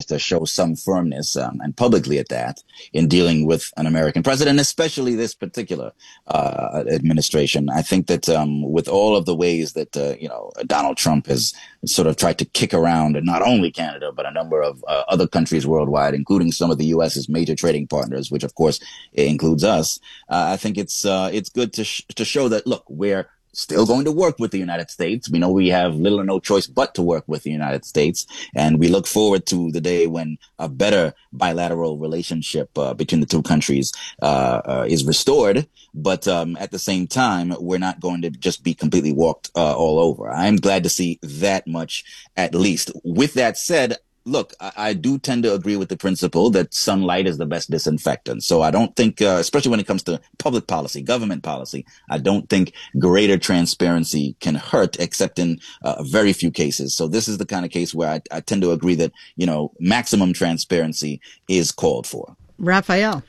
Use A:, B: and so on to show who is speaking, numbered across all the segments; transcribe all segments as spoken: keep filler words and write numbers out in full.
A: to show some firmness, um, and publicly at that, in dealing with an American president, especially this particular uh, administration. I think that um, with all of the ways that uh, you know Donald Trump has sort of tried to kick around not only Canada but a number of uh, other countries worldwide, including some of the U S's major trading partners, which of course includes us. Uh, I think it's uh, it's good to sh- to show that, look, we're still going to work with the United States. We know we have little or no choice but to work with the United States. And we look forward to the day when a better bilateral relationship uh, between the two countries uh, uh, is restored. But um, at the same time, we're not going to just be completely walked uh, all over. I'm glad to see that much, at least. With that said, look, I, I do tend to agree with the principle that sunlight is the best disinfectant. So I don't think, uh, especially when it comes to public policy, government policy, I don't think greater transparency can hurt, except in uh, very few cases. So this is the kind of case where I, I tend to agree that, you know, maximum transparency is called for.
B: Raphael.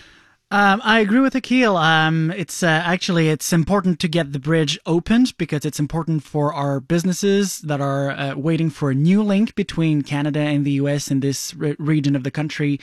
C: Um, I agree with Akil. Um, it's uh, actually it's important to get the bridge opened because it's important for our businesses that are uh, waiting for a new link between Canada and the U S in this re- region of the country.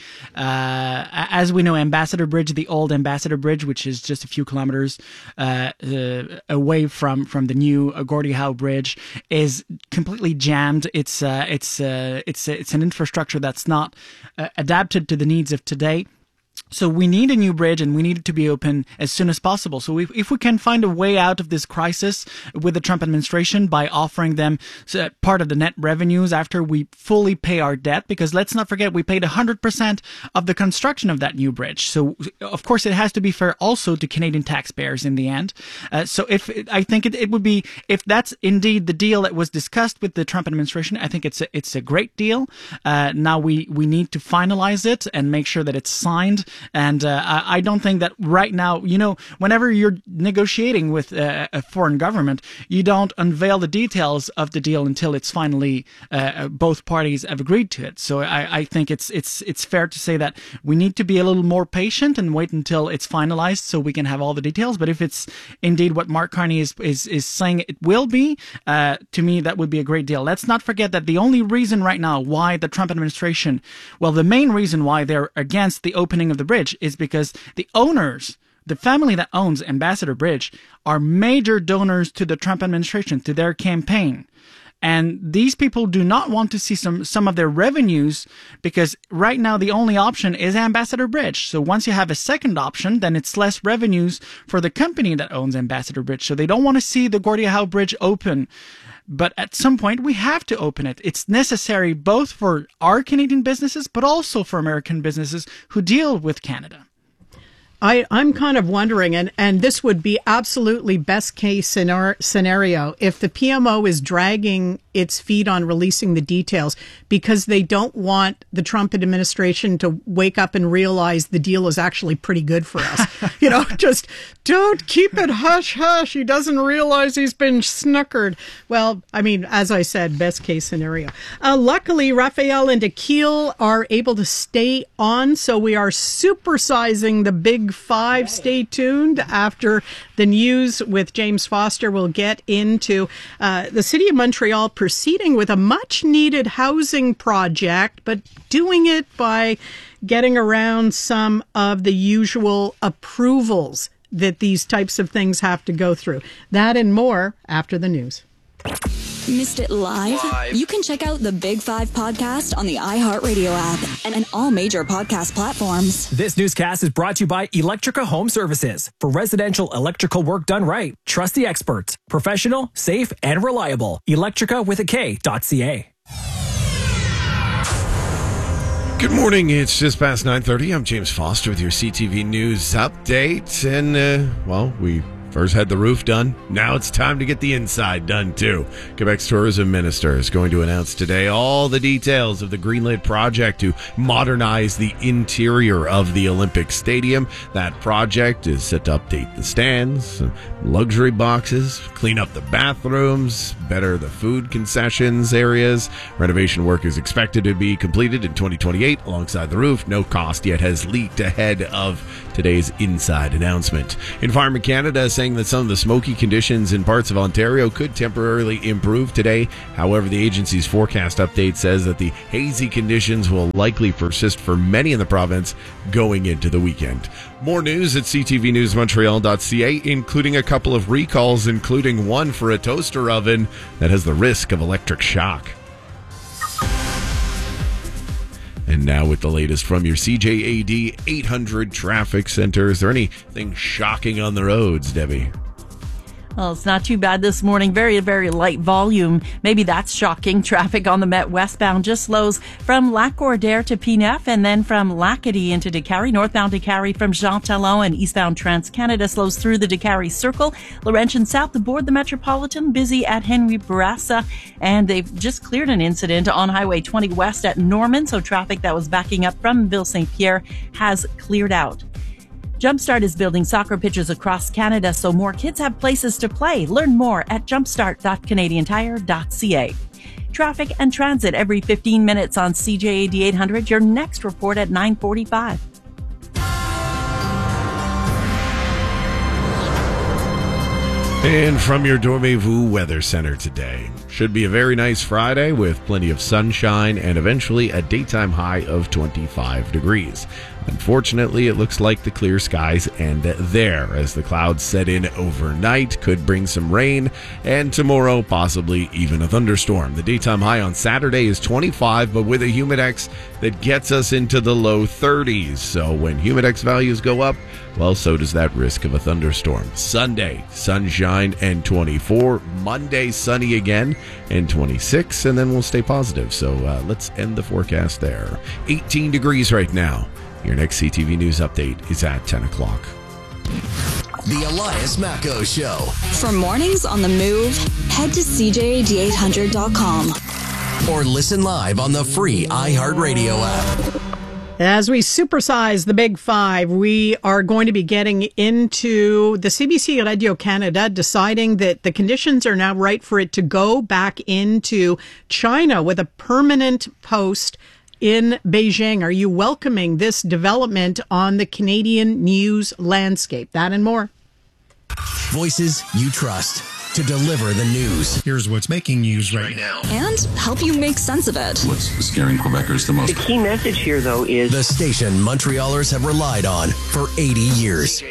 C: Uh, as we know, Ambassador Bridge, the old Ambassador Bridge, which is just a few kilometers uh, uh, away from from the new Gordie Howe Bridge, is completely jammed. It's uh, it's uh, it's it's an infrastructure that's not uh, adapted to the needs of today. So we need a new bridge, and we need it to be open as soon as possible. So if, if we can find a way out of this crisis with the Trump administration by offering them part of the net revenues after we fully pay our debt, because let's not forget, we paid one hundred percent of the construction of that new bridge. So, of course, it has to be fair also to Canadian taxpayers in the end. Uh, so if I think it, it would be, if that's indeed the deal that was discussed with the Trump administration, I think it's a, it's a great deal. Uh, now we, we need to finalize it and make sure that it's signed. And uh, I don't think that right now, you know, whenever you're negotiating with uh, a foreign government, you don't unveil the details of the deal until it's finally uh, both parties have agreed to it. So I, I think it's it's it's fair to say that we need to be a little more patient and wait until it's finalized so we can have all the details. But if it's indeed what Mark Carney is is, is saying it will be, uh, to me, that would be a great deal. Let's not forget that the only reason right now why the Trump administration, well, the main reason why they're against the opening of the bridge is because the owners, the family that owns Ambassador Bridge, are major donors to the Trump administration, to their campaign. And these people do not want to see some, some of their revenues, because right now the only option is Ambassador Bridge. So once you have a second option, then it's less revenues for the company that owns Ambassador Bridge. So they don't want to see the Gordie Howe Bridge open. But at some point, we have to open it. It's necessary both for our Canadian businesses, but also for American businesses who deal with Canada.
B: I, I'm kind of wondering, and, and this would be absolutely best case scenario, if the P M O is dragging its feet on releasing the details because they don't want the Trump administration to wake up and realize the deal is actually pretty good for us. You know, just don't keep it hush hush. He doesn't realize he's been snookered. Well, I mean, as I said, best case scenario. Uh, luckily, Raphael and Akil are able to stay on, so we are supersizing the big five. Stay tuned after the news with James Foster. We'll get into uh, the City of Montreal proceeding with a much needed housing project, but doing it by getting around some of the usual approvals that these types of things have to go through. That and more after the news.
D: Missed it live? live? You can check out the Big Five podcast on the iHeartRadio app and, and all major podcast platforms.
E: This newscast is brought to you by Electrica Home Services. For residential electrical work done right, trust the experts. Professional, safe, and reliable. Electrica with a K dot C A.
F: Good morning. It's just past nine thirty. I'm James Foster with your C T V News update. And, uh, well, we first had the roof done. Now it's time to get the inside done, too. Quebec's tourism minister is going to announce today all the details of the Greenlit project to modernize the interior of the Olympic Stadium. That project is set to update the stands, luxury boxes, clean up the bathrooms, better the food concessions areas. Renovation work is expected to be completed in twenty twenty-eight alongside the roof. No cost yet has leaked ahead of today's inside announcement. Environment Canada saying that some of the smoky conditions in parts of Ontario could temporarily improve today. However, the agency's forecast update says that the hazy conditions will likely persist for many in the province going into the weekend. More news at c t v news montreal dot c a, including a couple of recalls, including one for a toaster oven that has the risk of electric shock. And now with the latest from your C J A D eight hundred Traffic Center. Is there anything shocking on the roads, Debbie?
G: Well, it's not too bad this morning. Very, very light volume. Maybe that's shocking. Traffic on the Met westbound just slows from Lac Gordaire to P N F and then from Lacadie into Décarie. Northbound Décarie from Jean Talon and eastbound Trans-Canada slows through the Décarie Circle. Laurentian south aboard the Metropolitan, busy at Henry Bourassa. And they've just cleared an incident on Highway twenty west at Norman. So traffic that was backing up from Ville Saint-Pierre has cleared out. Jumpstart is building soccer pitches across Canada so more kids have places to play. Learn more at jumpstart dot canadian tire dot c a. Traffic and transit every fifteen minutes on C J A D eight hundred. Your next report at nine forty-five.
F: And from your Dormez-vous Weather Center today. Should be a very nice Friday with plenty of sunshine and eventually a daytime high of twenty-five degrees. Unfortunately, it looks like the clear skies end there as the clouds set in overnight, could bring some rain, and tomorrow possibly even a thunderstorm. The daytime high on Saturday is twenty-five, but with a humidex that gets us into the low thirties. So when humidex values go up, well, so does that risk of a thunderstorm. Sunday, sunshine and twenty-four. Monday, sunny again and twenty-six, and then we'll stay positive. So uh, let's end the forecast there. eighteen degrees right now. Your next C T V News update is at ten o'clock.
H: The Elias Macco Show.
D: For mornings on the move, head to c j a d eight hundred dot com.
H: Or listen live on the free iHeartRadio app.
B: As we supersize the Big Five, we are going to be getting into the C B C Radio Canada deciding that the conditions are now right for it to go back into China with a permanent post in Beijing. Are you welcoming this development on the Canadian news landscape? That and more.
H: Voices you trust to deliver the news.
I: Here's what's making news right now.
D: And help you make sense of it.
J: What's scaring Quebecers the most?
K: The key message here, though, is
H: the station Montrealers have relied on for eighty years.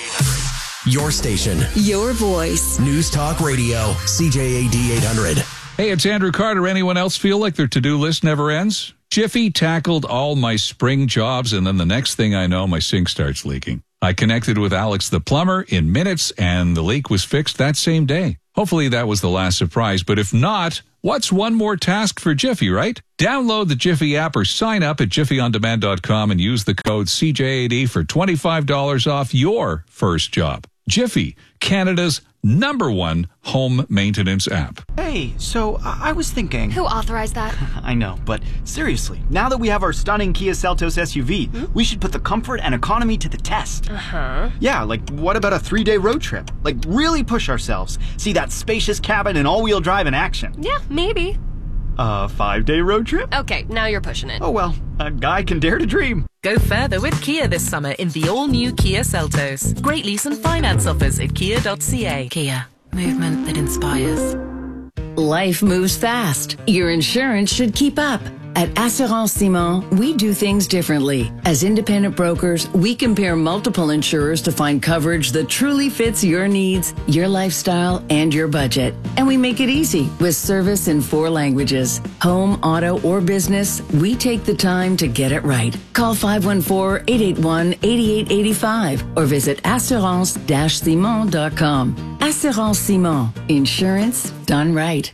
H: Your station.
D: Your voice.
H: News Talk Radio, C J A D eight hundred.
L: Hey, it's Andrew Carter. Anyone else feel like their to-do list never ends? Jiffy tackled all my spring jobs, and then the next thing I know, my sink starts leaking. I connected with Alex the plumber in minutes, and the leak was fixed that same day. Hopefully that was the last surprise, but if not, what's one more task for Jiffy, right? Download the Jiffy app or sign up at jiffy on demand dot com and use the code C J A D for twenty-five dollars off your first job. Jiffy, Canada's number one home maintenance app.
M: Hey, so I was thinking...
N: Who authorized that?
M: I know, but seriously, now that we have our stunning Kia Seltos S U V, hmm? we should put the comfort and economy to the test.
N: Uh-huh.
M: Yeah, like what about a three-day road trip? Like really push ourselves. See that spacious cabin and all-wheel drive in action.
N: Yeah, maybe.
M: A five-day road trip?
N: Okay, now you're pushing it.
M: Oh well, a guy can dare to dream.
O: Go further with Kia this summer in the all-new Kia Seltos. Great lease and finance offers at kia dot c a. Kia, movement that inspires.
P: Life moves fast. Your insurance should keep up. At Assurance Simon, we do things differently. As independent brokers, we compare multiple insurers to find coverage that truly fits your needs, your lifestyle, and your budget. And we make it easy with service in four languages. Home, auto, or business, we take the time to get it right. Call five one four, eight eight one, eight eight eight five or visit assurance dash simon dot com. Assurance Simon. Insurance done right.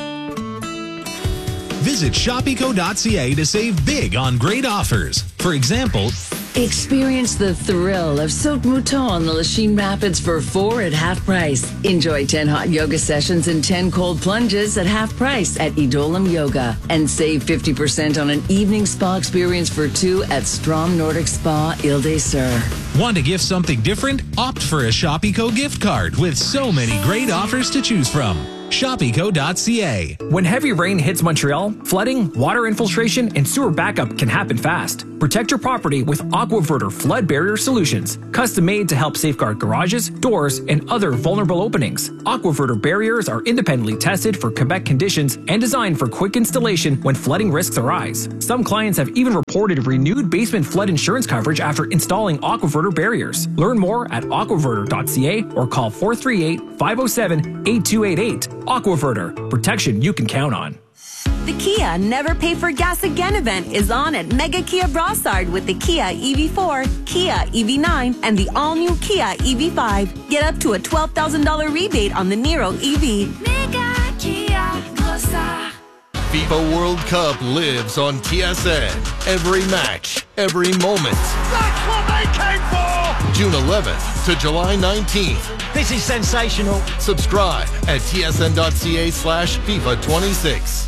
Q: Visit shop eco dot c a to save big on great offers. For example,
P: experience the thrill of Saut Mouton on the Lachine Rapids for four at half price. Enjoy ten hot yoga sessions and ten cold plunges at half price at Idolam Yoga. And save fifty percent on an evening spa experience for two at Strom Nordic Spa Ile des Sœurs.
Q: Want to gift something different? Opt for a Shop Eco gift card with so many great offers to choose from. shop eco dot c a.
E: When heavy rain hits Montreal, flooding, water infiltration, and sewer backup can happen fast. Protect your property with Aquaverter flood barrier solutions, custom made to help safeguard garages, doors, and other vulnerable openings. Aquaverter barriers are independently tested for Quebec conditions and designed for quick installation when flooding risks arise. Some clients have even reported renewed basement flood insurance coverage after installing Aquaverter barriers. Learn more at aquaverter dot c a or call four three eight, five oh seven, eight two eight eight. Aquaverter, protection you can count on.
K: The Kia Never Pay for Gas Again event is on at Mega Kia Brossard with the Kia E V four, Kia E V nine, and the all-new Kia E V five. Get up to a twelve thousand dollars rebate on the Niro E V.
R: Mega Kia Brossard.
S: FIFA World Cup lives on T S N. Every match, every moment.
R: That's what they came for!
S: June eleventh to July nineteenth.
R: This is sensational.
S: Subscribe at T S N dot C A slash FIFA twenty-six.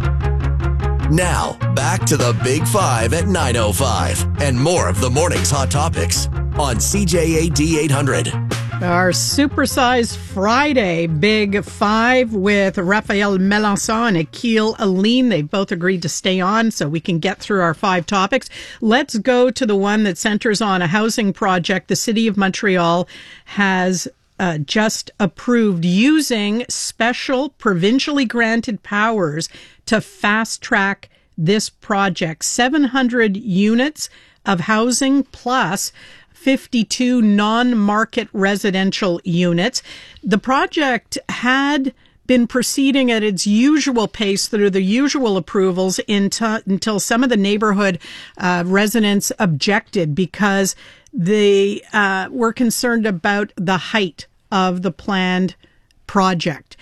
H: Now, back to the Big Five at nine oh five and more of the morning's hot topics on C J A D eight hundred.
B: Our Supersize Friday Big Five with Raphael Melanson and Akil Aline. They've both agreed to stay on so we can get through our five topics. Let's go to the one that centers on a housing project the City of Montreal has uh, just approved using special provincially granted powers to fast track this project. seven hundred units of housing plus fifty-two non-market residential units. The project had been proceeding at its usual pace through the usual approvals into, until some of the neighborhood uh, residents objected because they uh, were concerned about the height of the planned project.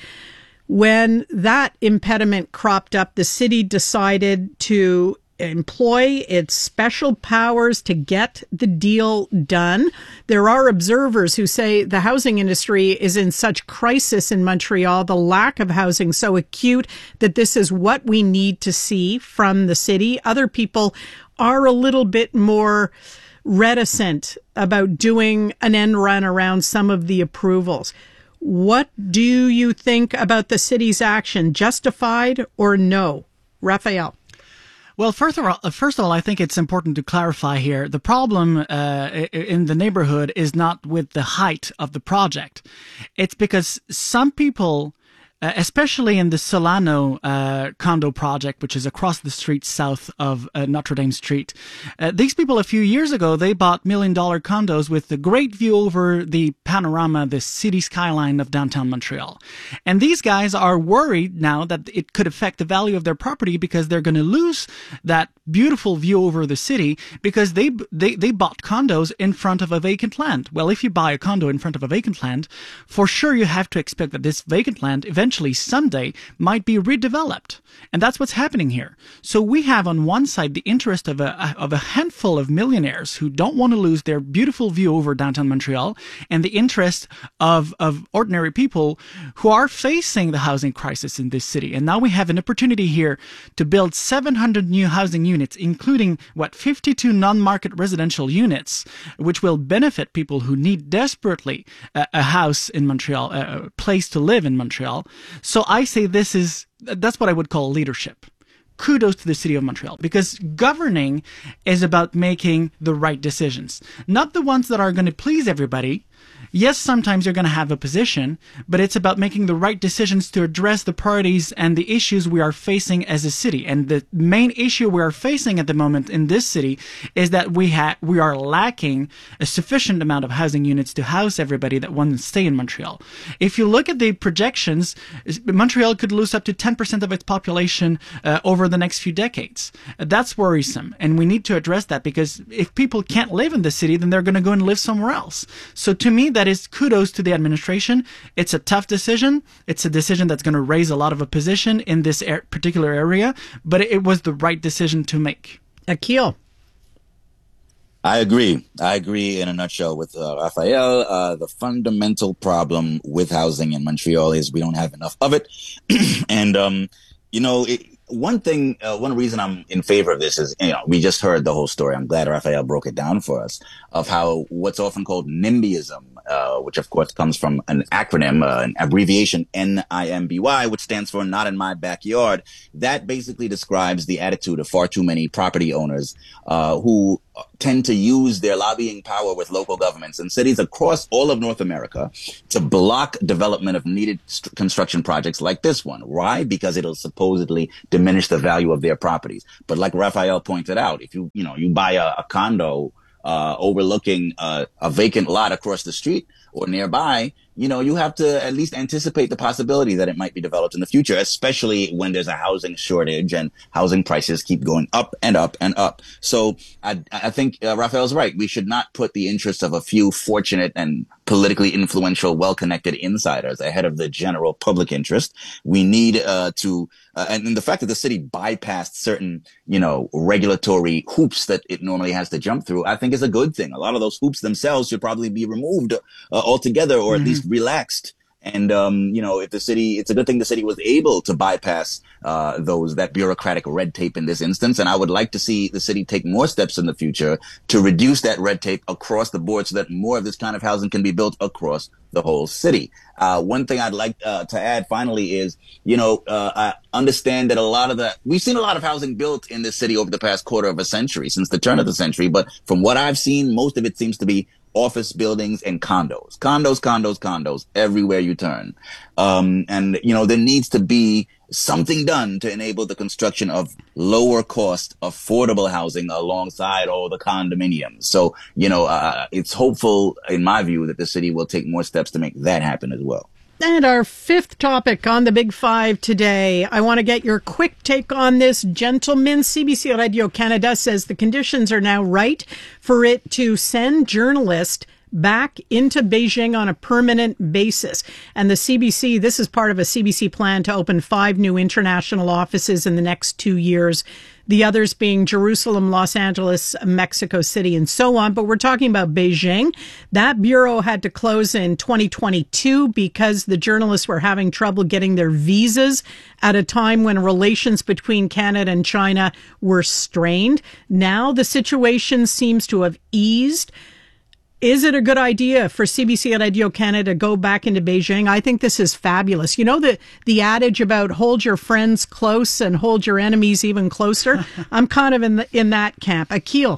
B: When that impediment cropped up, the city decided to employ its special powers to get the deal done. There are observers who say the housing industry is in such crisis in Montreal, the lack of housing so acute that this is what we need to see from the city. Other people are a little bit more reticent about doing an end run around some of the approvals. What do you think about the city's action? Justified or no? Raphael.
C: Well, first of all, first of all, I think it's important to clarify here. The problem uh, in the neighborhood is not with the height of the project. It's because some people, uh, especially in the Solano uh, condo project, which is across the street south of uh, Notre Dame Street, uh, these people a few years ago, they bought million-dollar condos with a great view over the panorama, the city skyline of downtown Montreal. And these guys are worried now that it could affect the value of their property because they're going to lose that beautiful view over the city because they, they, they bought condos in front of a vacant land. Well, if you buy a condo in front of a vacant land, for sure you have to expect that this vacant land eventually someday might be redeveloped. And that's what's happening here. So we have on one side the interest of a, of a handful of millionaires who don't want to lose their beautiful view over downtown Montreal, and the interest of, of ordinary people who are facing the housing crisis in this city. And now we have an opportunity here to build seven hundred new housing units, including, what, fifty-two non-market residential units, which will benefit people who need desperately a, a house in Montreal, a, a place to live in Montreal. So I say this is, that's what I would call leadership. Kudos to the city of Montreal, because governing is about making the right decisions, not the ones that are going to please everybody. Yes, sometimes you're going to have a position, but it's about making the right decisions to address the priorities and the issues we are facing as a city. And the main issue we are facing at the moment in this city is that we ha- we are lacking a sufficient amount of housing units to house everybody that wants to stay in Montreal. If you look at the projections, Montreal could lose up to ten percent of its population uh, over the next few decades. That's worrisome, and we need to address that, because if people can't live in the city, then they're going to go and live somewhere else. So to me, that is kudos to the administration. It's a tough decision. It's a decision that's going to raise a lot of opposition in this er- particular area, but it was the right decision to make.
B: Akil.
A: I agree. I agree in a nutshell with uh, Raphael. Uh, the fundamental problem with housing in Montreal is we don't have enough of it. and, um, you know, it, one thing, uh, one reason I'm in favor of this is, you know, we just heard the whole story. I'm glad Raphael broke it down for us of how what's often called NIMBYism uh, which of course comes from an acronym, uh, an abbreviation N I M B Y, which stands for Not in My Backyard. That basically describes the attitude of far too many property owners uh, who tend to use their lobbying power with local governments and cities across all of North America to block development of needed st- construction projects like this one. Why? Because it'll supposedly diminish the value of their properties. But like Raphael pointed out, if you, you know, you buy a, a condo uh, overlooking uh, a vacant lot across the street or nearby, you know, you have to at least anticipate the possibility that it might be developed in the future, especially when there's a housing shortage and housing prices keep going up and up and up. So I, I think uh, Raphael's right. We should not put the interests of a few fortunate and politically influential, well-connected insiders ahead of the general public interest. We need uh, to, uh, and, and the fact that the city bypassed certain, you know, regulatory hoops that it normally has to jump through, I think is a good thing. A lot of those hoops themselves should probably be removed uh, altogether, or mm-hmm. at least relaxed. And, um, you know, if the city, it's a good thing the city was able to bypass, uh, those, that bureaucratic red tape in this instance. And I would like to see the city take more steps in the future to reduce that red tape across the board so that more of this kind of housing can be built across the whole city. Uh, one thing I'd like, uh, to add finally is, you know, uh, I understand that a lot of the, we've seen a lot of housing built in this city over the past quarter of a century, since the turn of the century. But from what I've seen, most of it seems to be office buildings and condos, condos, condos, condos, everywhere you turn. Um, and, you know, there needs to be something done to enable the construction of lower cost, affordable housing alongside all the condominiums. So, you know, uh, it's hopeful, in my view, that the city will take more steps to make that happen as well.
B: And our fifth topic on the Big Five today, I want to get your quick take on this. Gentlemen, C B C Radio Canada says the conditions are now right for it to send journalists back into Beijing on a permanent basis. And the C B C, this is part of a C B C plan to open five new international offices in the next two years. The others being Jerusalem, Los Angeles, Mexico City, and so on. But we're talking about Beijing. That bureau had to close in twenty twenty-two because the journalists were having trouble getting their visas at a time when relations between Canada and China were strained. Now the situation seems to have eased. Is it a good idea for C B C Radio Canada to go back into Beijing? I think this is fabulous. You know, the, the adage about hold your friends close and hold your enemies even closer? I'm kind of in the, in that camp. Akil.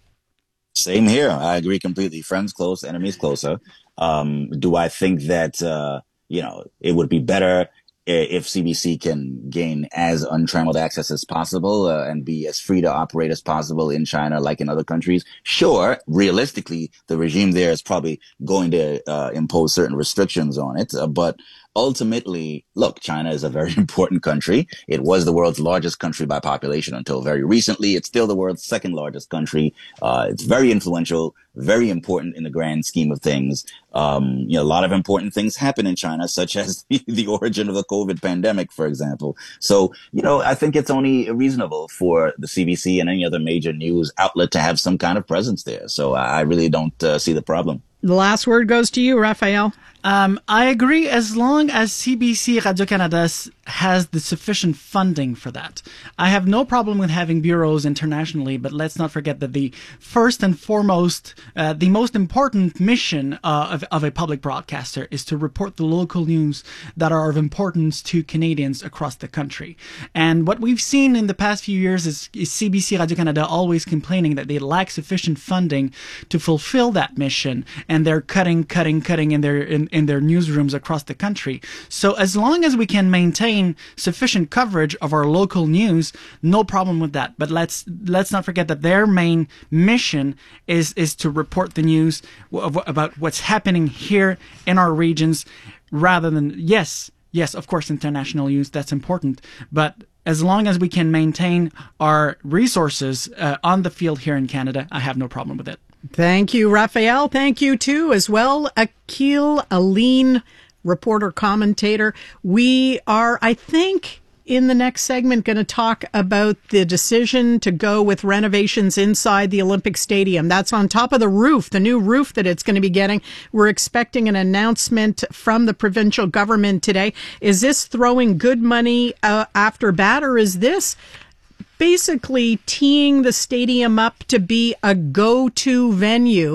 A: Same here. I agree completely. Friends close, enemies closer. Um, do I think that, uh, you know, it would be better if C B C can gain as untrammeled access as possible uh, and be as free to operate as possible in China like in other countries? Sure, realistically, the regime there is probably going to uh, impose certain restrictions on it. Uh, but ultimately, look, China is a very important country. It was the world's largest country by population until very recently. It's still the world's second largest country. Uh, it's very influential, very important in the grand scheme of things. Um, you know, a lot of important things happen in China, such as the, the origin of the COVID pandemic, for example. So, you know, I think it's only reasonable for the C B C and any other major news outlet to have some kind of presence there. So I really don't uh, see the problem.
B: The last word goes to you, Raphael.
C: Um, I agree as long as C B C Radio-Canada has the sufficient funding for that. I have no problem with having bureaus internationally, but let's not forget that the first and foremost, uh, the most important mission uh, of, of a public broadcaster is to report the local news that are of importance to Canadians across the country. And what we've seen in the past few years is, is C B C Radio-Canada always complaining that they lack sufficient funding to fulfill that mission, and they're cutting, cutting, cutting in their in, in their newsrooms across the country. So as long as we can maintain sufficient coverage of our local news, no problem with that. But let's let's not forget that their main mission is is to report the news of, about what's happening here in our regions, rather than yes, yes, of course, international news, that's important, but as long as we can maintain our resources uh, on the field here in Canada, I have no problem with it.
B: Thank you, Raphael. Thank you, too, as well, Akil Aline, reporter, commentator. We are, I think, in the next segment, going to talk about the decision to go with renovations inside the Olympic Stadium. That's on top of the roof, the new roof that it's going to be getting. We're expecting an announcement from the provincial government today. Is this throwing good money uh, after bad, or is this basically teeing the stadium up to be a go-to venue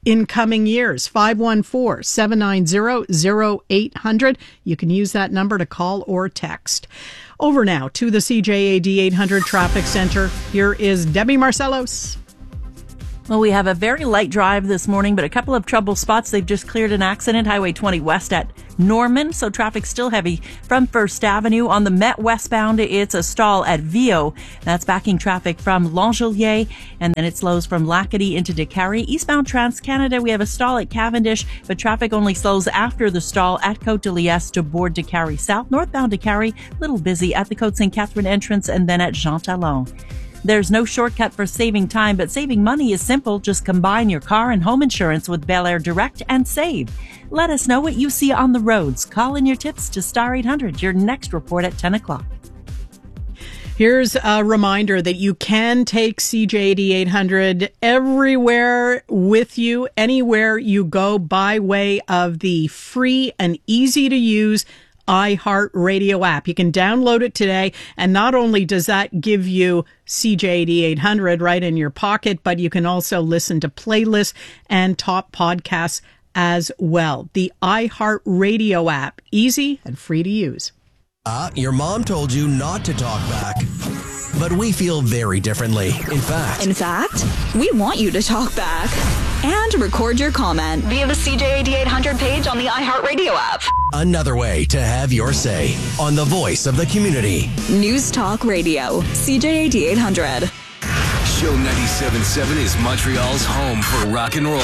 B: in coming years. five one four, seven nine zero, zero eight hundred. You can use that number to call or text. Over now to the C J A D eight hundred Traffic Center. Here is Debbie Marcellos.
G: Well, we have a very light drive this morning, but a couple of trouble spots. They've just cleared an accident, Highway twenty West at Norman, so traffic's still heavy from First Avenue. On the Met westbound, it's a stall at Vio. That's backing traffic from L'Angelier, and then it slows from Lacadie into Décarie. Eastbound Trans-Canada, we have a stall at Cavendish, but traffic only slows after the stall at Côte de Liesse to board Décarie South. Northbound Décarie, a little busy at the Côte Saint Catherine entrance and then at Jean Talon. There's no shortcut for saving time, but saving money is simple. Just combine your car and home insurance with Bel Air Direct and save. Let us know what you see on the roads. Call in your tips to Star eight hundred, your next report at ten o'clock.
B: Here's a reminder that you can take C J A D eight hundred everywhere with you, anywhere you go, by way of the free and easy to use iHeartRadio app. You can download it today, and not only does that give you C J A D eight hundred right in your pocket, but you can also listen to playlists and top podcasts as well. The iHeartRadio app, easy and free to use.
H: Uh, your mom told you not to talk back, but we feel very differently. In fact,
D: In fact, we want you to talk back and record your comment via the C J A D eight hundred page on the iHeartRadio app.
H: another way to have your say on the voice of the community.
D: News Talk Radio, C J A D eight hundred.
T: Show ninety-seven point seven is Montreal's home for rock and roll.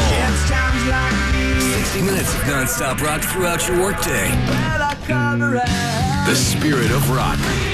T: sixty minutes of non-stop rock throughout your workday. The spirit of rock.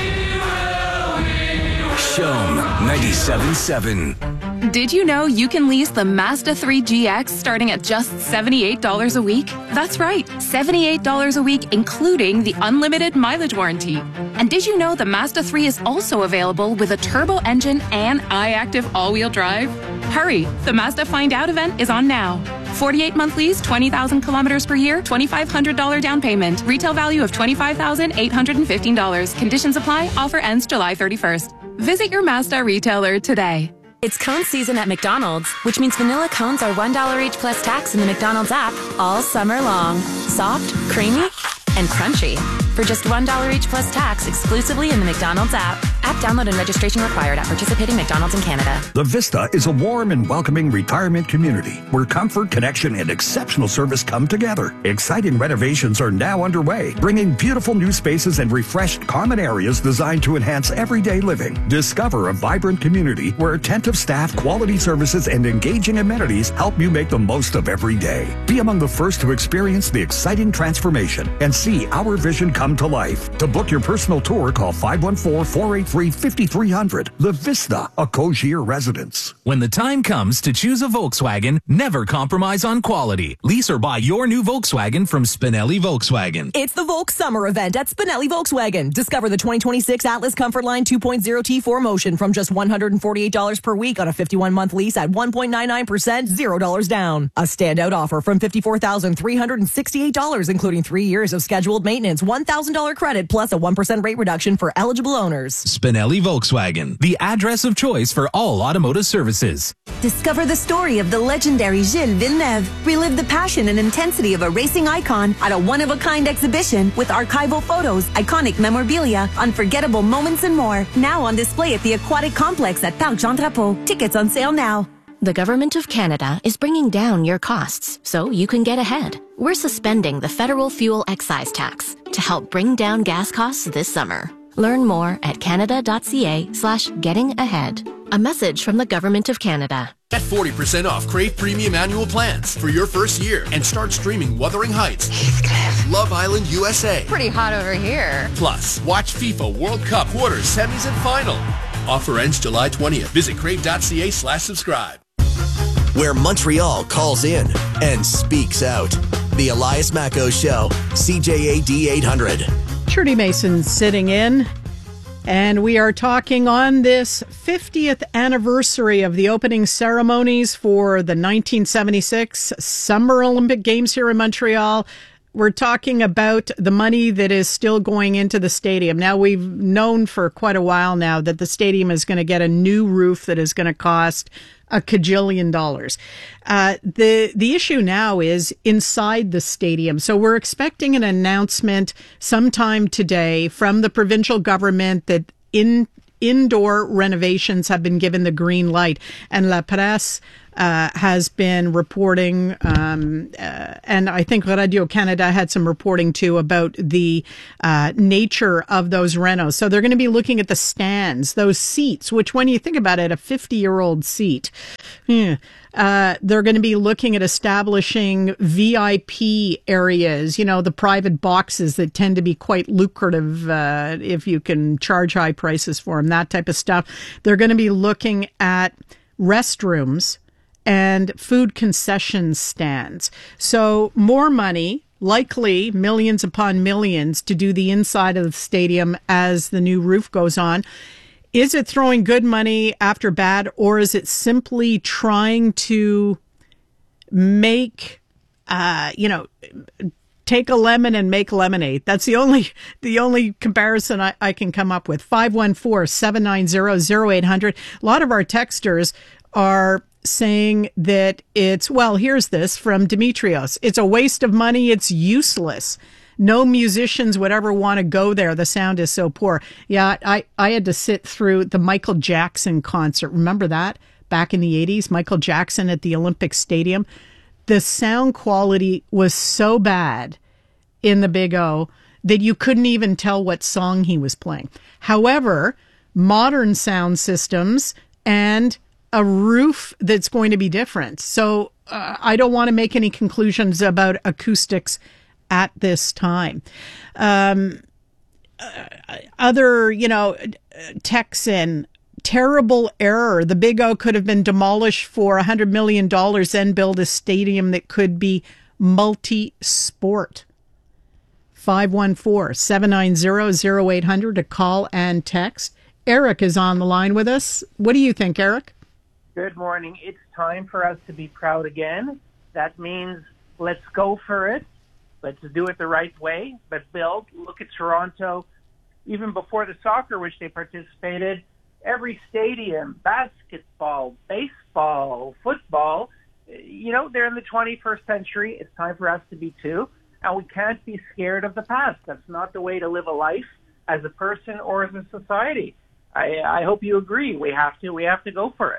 T: Show ninety-seven point seven.
U: Did you know you can lease the Mazda three G X starting at just seventy-eight dollars a week? That's right, seventy-eight dollars a week, including the unlimited mileage warranty. And did you know the Mazda three is also available with a turbo engine and iActive all-wheel drive? Hurry, the Mazda Find Out event is on now. forty-eight month lease, twenty thousand kilometers per year, twenty-five hundred dollars down payment. Retail value of twenty-five thousand eight hundred fifteen dollars. Conditions apply. Offer ends July thirty-first. Visit your Mazda retailer today.
V: It's cone season at McDonald's, which means vanilla cones are one dollar each plus tax in the McDonald's app all summer long. Soft, creamy, and crunchy. For just one dollar each plus tax exclusively in the McDonald's app. App download and registration required at participating McDonald's in Canada.
W: The Vista is a warm and welcoming retirement community where comfort, connection, and exceptional service come together. Exciting renovations are now underway, bringing beautiful new spaces and refreshed common areas designed to enhance everyday living. Discover a vibrant community where attentive staff, quality services, and engaging amenities help you make the most of every day. Be among the first to experience the exciting transformation and see our vision come to life. To book your personal tour, call five one four, four eight three, five three zero zero. The Vista, a Cogier residence.
Q: When the time comes to choose a Volkswagen, never compromise on quality. Lease or buy your new Volkswagen from Spinelli Volkswagen.
X: It's the Volk Summer event at Spinelli Volkswagen. Discover the twenty twenty-six Atlas Comfort Line two point oh T four Motion from just one hundred forty-eight dollars per week on a fifty-one month lease at one point nine nine percent, zero dollars down. A standout offer from fifty-four thousand three hundred sixty-eight dollars, including three years of scheduled maintenance, one thousand dollars credit, plus a one percent rate reduction for eligible owners.
Q: Spinelli Volkswagen, the address of choice for all automotive services.
K: Discover the story of the legendary Gilles Villeneuve. Relive the passion and intensity of a racing icon at a one-of-a-kind exhibition with archival photos, iconic memorabilia, unforgettable moments, and more. Now on display at the Aquatic Complex at Parc Jean Drapeau. Tickets on sale now.
V: The Government of Canada is bringing down your costs so you can get ahead. We're suspending the federal fuel excise tax to help bring down gas costs this summer. Learn more at canada.ca slash getting ahead. A message from the Government of Canada.
S: Get forty percent off Crave Premium Annual Plans for your first year and start streaming Wuthering Heights, Love Island U S A.
N: Pretty hot over here.
S: Plus, watch FIFA World Cup quarters, semis, and final. Offer ends July twentieth. Visit crave.ca slash subscribe.
H: Where Montreal calls in and speaks out. The Elias Macco Show, C J A D eight hundred.
B: Trudy Mason sitting in, and we are talking on this fiftieth anniversary of the opening ceremonies for the nineteen seventy-six Summer Olympic Games here in Montreal we're talking about the money that is still going into the stadium. Now, we've known for quite a while now that the stadium is going to get a new roof that is going to cost a cajillion dollars. Uh, the the issue now is inside the stadium. So we're expecting an announcement sometime today from the provincial government that in indoor renovations have been given the green light, and La Presse uh, has been reporting, um, uh, and I think Radio-Canada had some reporting too about the uh, nature of those renos. So they're going to be looking at the stands, those seats, which when you think about it, a fifty-year-old seat, yeah, Uh, they're going to be looking at establishing V I P areas, you know, the private boxes that tend to be quite lucrative uh, if you can charge high prices for them, that type of stuff. They're going to be looking at restrooms and food concession stands. So more money, likely millions upon millions, to do the inside of the stadium as the new roof goes on. Is it throwing good money after bad, or is it simply trying to make, uh, you know, take a lemon and make lemonade? That's the only the only comparison I, I can come up with. five one four, seven nine zero, zero eight hundred. A lot of our texters are saying that it's, well, here's this from Demetrios. It's a waste of money. It's useless. No musicians would ever want to go there. The sound is so poor. Yeah, I, I had to sit through the Michael Jackson concert. Remember that? Back in the eighties, Michael Jackson at the Olympic Stadium. The sound quality was so bad in the Big O that you couldn't even tell what song he was playing. However, modern sound systems and a roof that's going to be different. So uh, I don't want to make any conclusions about acoustics at this time. Um, uh, other, you know, Texan, terrible error. The Big O could have been demolished for one hundred million dollars and build a stadium that could be multi-sport. five one four, seven nine zero, zero eight hundred to call and text. Eric is on the line with us. What do you think, Eric?
F: Good morning. It's time for us to be proud again. That means let's go for it. Let's do it the right way. But Bill, look at Toronto. Even before the soccer, which they participated, every stadium, basketball, baseball, football, you know, they're in the twenty-first century. It's time for us to be too. And we can't be scared of the past. That's not the way to live a life as a person or as a society. I, I hope you agree. We have to, we have to go for it.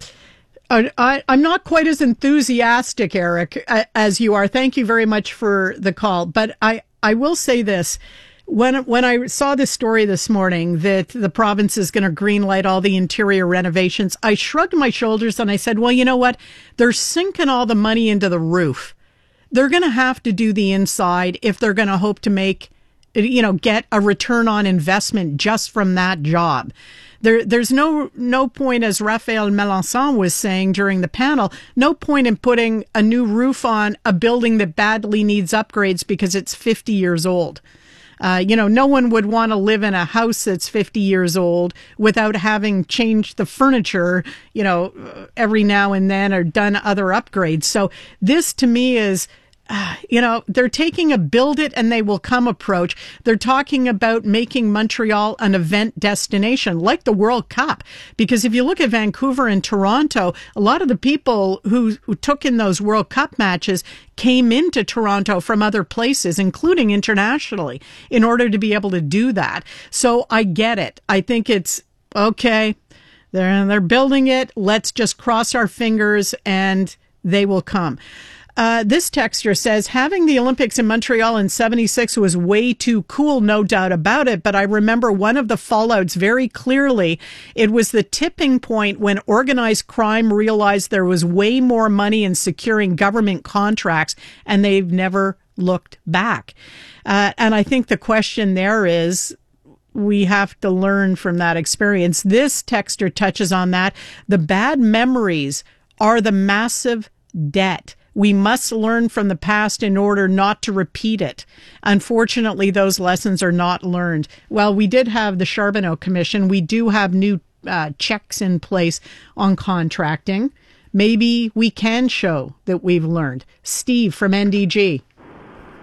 B: I, I'm not quite as enthusiastic, Eric, as you are. Thank you very much for the call. But I, I will say this. When when I saw this story this morning that the province is going to greenlight all the interior renovations, I shrugged my shoulders and I said, well, you know what? They're sinking all the money into the roof. They're going to have to do the inside if they're going to hope to make, you know, get a return on investment just from that job. There, there's no no point, as Raphael Melançon was saying during the panel, no point in putting a new roof on a building that badly needs upgrades because it's fifty years old. Uh, you know, no one would want to live in a house that's fifty years old without having changed the furniture, you know, every now and then or done other upgrades. So this to me is, Uh, you know, they're taking a build it and they will come approach. They're talking about making Montreal an event destination like the World Cup. Because if you look at Vancouver and Toronto, a lot of the people who, who took in those World Cup matches came into Toronto from other places, including internationally, in order to be able to do that. So I get it. I think it's okay. They're, they're building it. Let's just cross our fingers and they will come. Uh, this texter says, having the Olympics in Montreal in seventy-six was way too cool, no doubt about it. But I remember one of the fallouts very clearly. It was the tipping point when organized crime realized there was way more money in securing government contracts, and they've never looked back. Uh, and I think the question there is, we have to learn from that experience. This texter touches on that. The bad memories are the massive debt. We must learn from the past in order not to repeat it. Unfortunately, those lessons are not learned. Well, we did have the Charbonneau Commission. We do have new uh, checks in place on contracting. Maybe we can show that we've learned. Steve from N D G.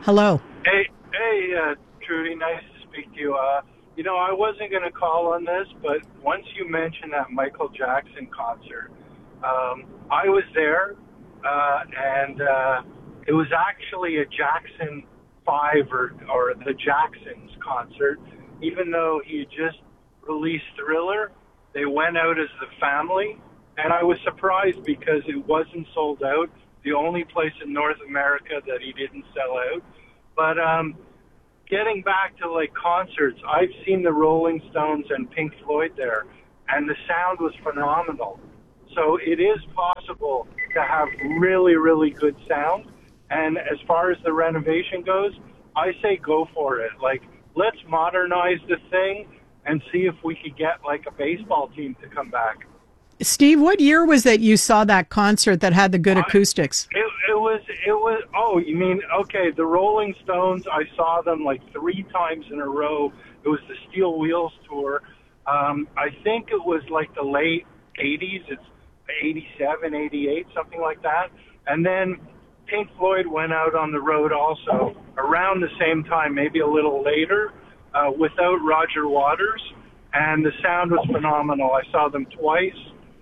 B: Hello.
I: Hey, hey, uh, Trudy, nice to speak to you. Uh, you know, I wasn't going to call on this, but once you mentioned that Michael Jackson concert, um, I was there, uh, and uh, it was actually a Jackson five or, or the Jacksons concert. Even though he had just released Thriller, they went out as the family, and I was surprised because it wasn't sold out. The only place in North America that he didn't sell out. But um, getting back to like concerts, I've seen the Rolling Stones and Pink Floyd there, and the sound was phenomenal. So it is possible to have really, really good sound. And as far as the renovation goes, I say go for it. Like, let's modernize the thing and see if we could get like a baseball team to come back.
B: Steve, what year was that you saw that concert that had the good acoustics?
I: It, it was, it was, oh, you mean, okay, the Rolling Stones, I saw them like three times in a row. It was the Steel Wheels tour. Um, I think it was like the late eighties. It's eighty-seven, eighty-eight, something like that. And then Pink Floyd went out on the road also around the same time, maybe a little later, uh, without Roger Waters. And the sound was phenomenal. I saw them twice.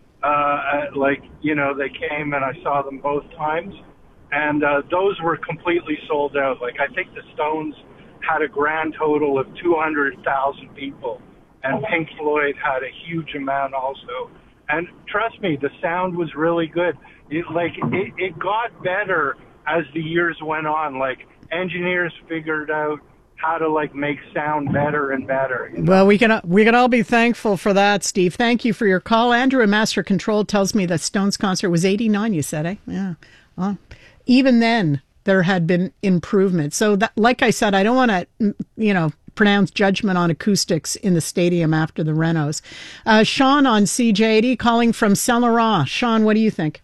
I: Uh, like, you know, they came and I saw them both times. And uh, those were completely sold out. Like, I think the Stones had a grand total of two hundred thousand people. And Pink Floyd had a huge amount also. And trust me, the sound was really good. It, like, it, it got better as the years went on. Like, engineers figured out how to like make sound better and better. You know? Well,
B: we can we can all be thankful for that, Steve. Thank you for your call. Andrew in Master Control tells me that Stones concert was eighty-nine. You said, eh? Yeah. Well, even then, there had been improvement. So, that, like I said, I don't want to, you know, pronounce judgment on acoustics in the stadium after the renos. Uh, Sean on C J eighty calling from Saint Laurent. Sean, what do you think?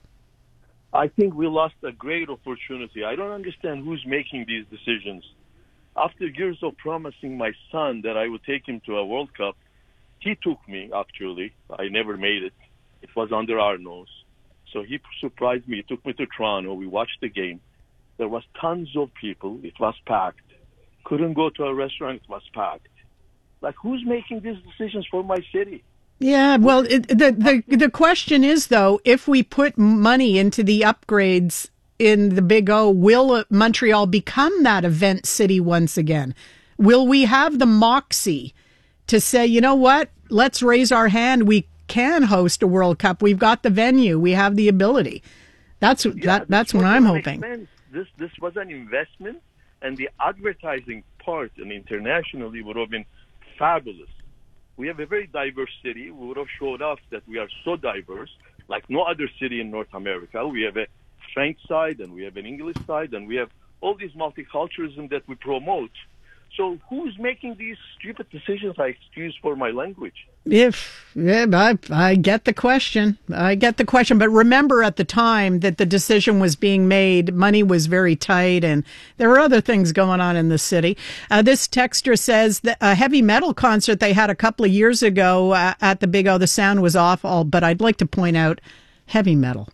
J: I think we lost a great opportunity. I don't understand who's making these decisions. After years of promising my son that I would take him to a World Cup, he took me, actually. I never made it. It was under our nose. So he surprised me. He took me to Toronto. We watched the game. There was tons of people. It was packed. Couldn't go to a restaurant. It was packed. Like, who's making these decisions for my city?
B: Yeah, well, it, the, the, the question is, though, if we put money into the upgrades in the Big O, will Montreal become that event city once again? Will we have the moxie to say, you know what, let's raise our hand. We can host a World Cup. We've got the venue. We have the ability. That's
J: yeah,
B: that. That's what I'm hoping.
J: This this was an investment, and the advertising part and internationally would have been fabulous. We have a very diverse city. We would have showed off that we are so diverse, like no other city in North America. We have a French side, and we have an English side, and we have all these multiculturalism that we promote. So who's making these stupid decisions? I excuse for my language.
B: If yeah, I, I get the question. I get the question. But remember at the time that the decision was being made, money was very tight, and there were other things going on in the city. Uh, this texter says that a heavy metal concert they had a couple of years ago uh, at the Big O, the sound was awful, but I'd like to point out heavy metal.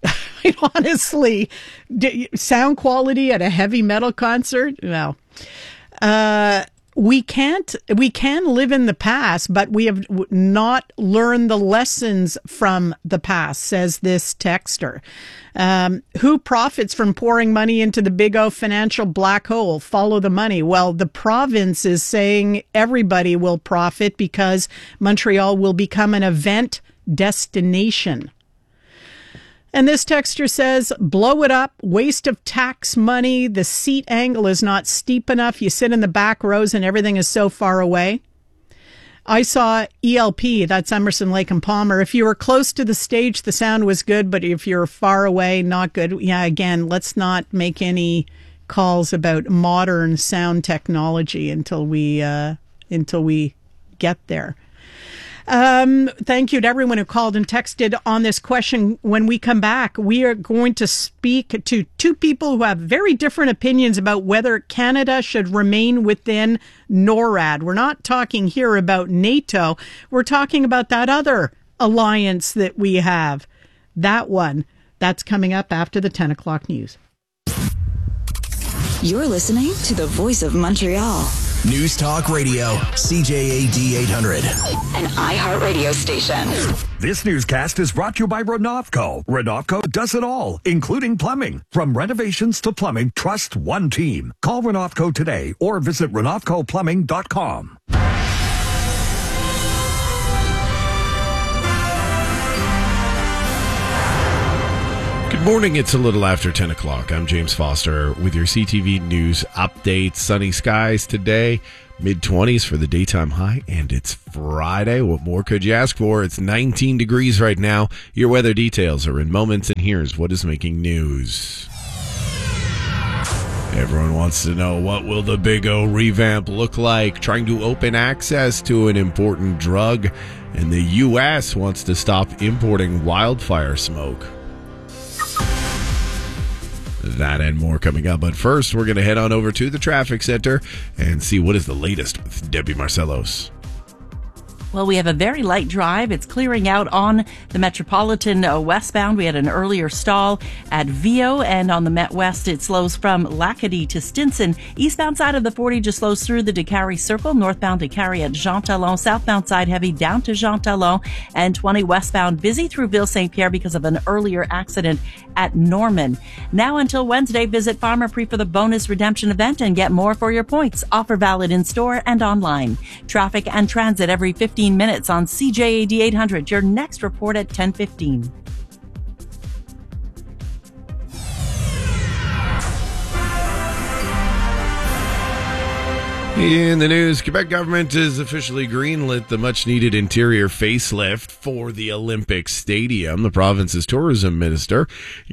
B: Honestly, sound quality at a heavy metal concert? No. Uh, we can't, we can live in the past, but we have not learned the lessons from the past, says this texter. Um, who profits from pouring money into the Big O financial black hole? Follow the money. Well, the province is saying everybody will profit because Montreal will become an event destination. And this texter says, blow it up, waste of tax money. The seat angle is not steep enough. You sit in the back rows and everything is so far away. I saw E L P, that's Emerson, Lake and Palmer. If you were close to the stage, the sound was good, but if you're far away, not good. Yeah, again, let's not make any calls about modern sound technology until we, uh, until we get there. Um, thank you to everyone who called and texted on this question. When we come back, we are going to speak to two people who have very different opinions about whether Canada should remain within NORAD. We're not talking here about NATO. We're talking about that other alliance that we have. That one. That's coming up after the ten o'clock news.
D: You're listening to the voice of Montreal.
H: News Talk Radio, C J A D eight hundred.
D: An iHeartRadio station.
W: This newscast is brought to you by Renovco. Renovco does it all, including plumbing. From renovations to plumbing, trust one team. Call Renovco today or visit renovco plumbing dot com.
L: Good morning. It's a little after ten o'clock. I'm James Foster with your C T V News update. Sunny skies today, mid twenties for the daytime high, and it's Friday. What more could you ask for? It's nineteen degrees right now. Your weather details are in moments, and here's what is making news. Everyone wants to know, what will the Big O revamp look like? Trying to open access to an important drug, and the U S wants to stop importing wildfire smoke. That and more coming up. But first, we're going to head on over to the traffic center and see what is the latest with Debbie Marcelos.
G: Well, we have a very light drive. It's clearing out on the Metropolitan uh, westbound. We had an earlier stall at Vio, and on the Met West, it slows from Lacadie to Stinson. Eastbound side of the forty just slows through the Décarie Circle. Northbound Décarie at Jean Talon. Southbound side heavy down to Jean Talon. And twenty westbound busy through Ville Saint Pierre because of an earlier accident at Norman. Now until Wednesday, visit Farmer Pre for the bonus redemption event and get more for your points. Offer valid in store and online. Traffic and transit every fifteen minutes on C J A D eight hundred. Your next report at ten fifteen.
L: In the news, Quebec government has officially greenlit the much-needed interior facelift for the Olympic Stadium. The province's tourism minister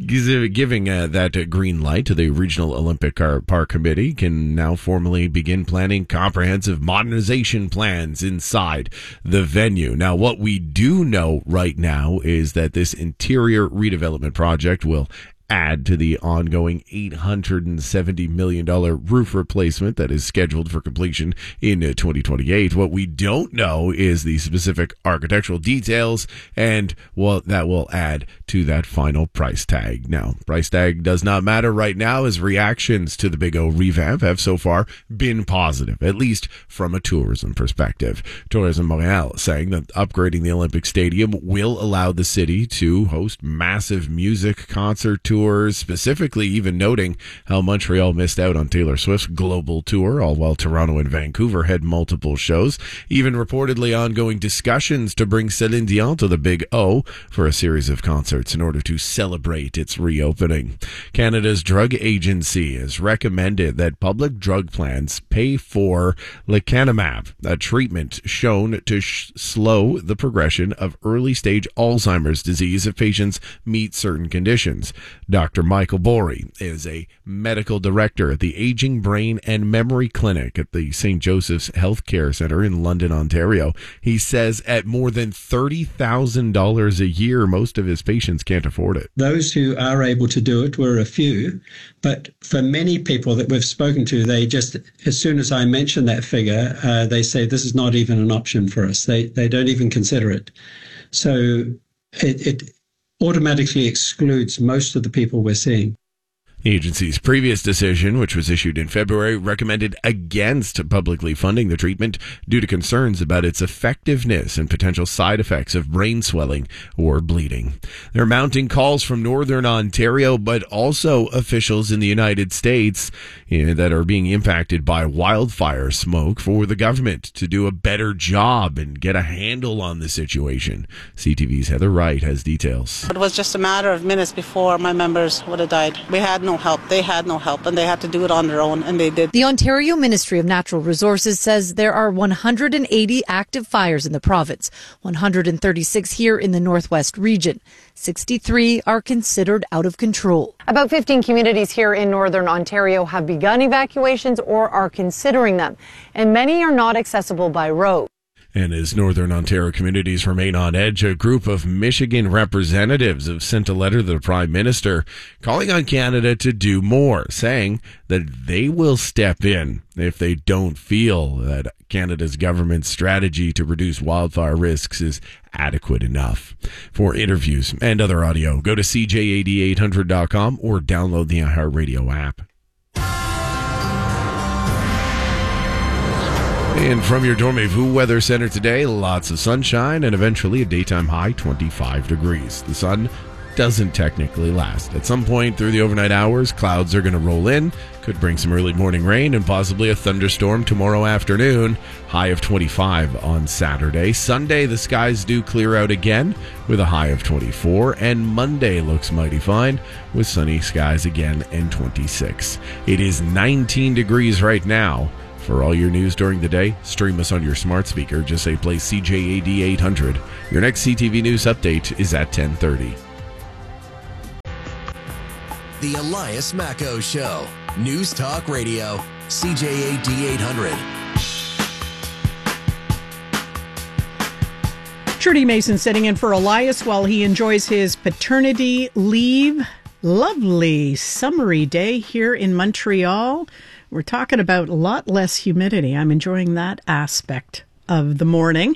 L: giving uh, that green light to the Regional Olympic Park Committee can now formally begin planning comprehensive modernization plans inside the venue. Now, what we do know right now is that this interior redevelopment project will add to the ongoing eight hundred seventy million dollars roof replacement that is scheduled for completion in twenty twenty-eight. What we don't know is the specific architectural details and what that will add to that final price tag. Now, price tag does not matter right now, as reactions to the Big O revamp have so far been positive, at least from a tourism perspective. Tourism Montréal saying that upgrading the Olympic Stadium will allow the city to host massive music concert tours, specifically even noting how Montreal missed out on Taylor Swift's global tour, all while Toronto and Vancouver had multiple shows. Even reportedly ongoing discussions to bring Celine Dion to the Big O for a series of concerts in order to celebrate its reopening. Canada's Drug Agency has recommended that public drug plans pay for lecanemab, a treatment shown to sh- slow the progression of early-stage Alzheimer's disease if patients meet certain conditions. Doctor Michael Borey is a medical director at the Aging Brain and Memory Clinic at the Saint Joseph's Healthcare Centre in London, Ontario. He says at more than thirty thousand dollars a year, most of his patients can't afford it.
M: Those who are able to do it were a few, but for many people that we've spoken to, they just, as soon as I mention that figure, uh, they say this is not even an option for us. They, they don't even consider it. So it, it automatically excludes most of the people we're seeing.
L: The agency's previous decision, which was issued in February, recommended against publicly funding the treatment due to concerns about its effectiveness and potential side effects of brain swelling or bleeding. There are mounting calls from Northern Ontario, but also officials in the United States you know, that are being impacted by wildfire smoke for the government to do a better job and get a handle on the situation. C T V's Heather Wright has details.
O: It was just a matter of minutes before my members would have died. We had no help. They had no help, and they had to do it on their own, and they did.
P: The Ontario Ministry of Natural Resources says there are one hundred eighty active fires in the province, one hundred thirty-six here in the Northwest region. sixty-three are considered out of control.
Y: About fifteen communities here in Northern Ontario have begun evacuations or are considering them, and many are not accessible by road.
L: And as Northern Ontario communities remain on edge, a group of Michigan representatives have sent a letter to the Prime Minister calling on Canada to do more, saying that they will step in if they don't feel that Canada's government's strategy to reduce wildfire risks is adequate enough. For interviews and other audio, go to C J A D eight hundred dot com or download the iHeartRadio app. And from your Dormez-vous Weather Center today, lots of sunshine and eventually a daytime high twenty-five degrees. The sun doesn't technically last. At some point through the overnight hours, clouds are going to roll in. Could bring some early morning rain and possibly a thunderstorm tomorrow afternoon. High of twenty-five on Saturday. Sunday, the skies do clear out again with a high of twenty-four. And Monday looks mighty fine with sunny skies again and twenty-six. It is nineteen degrees right now. For all your news during the day, stream us on your smart speaker. Just say play C J A D eight hundred. Your next C T V News update is at ten thirty.
H: The Elias Macco Show. News Talk Radio. C J A D eight hundred.
B: Trudy Mason sitting in for Elias while he enjoys his paternity leave. Lovely summery day here in Montreal. We're talking about a lot less humidity. I'm enjoying that aspect of the morning.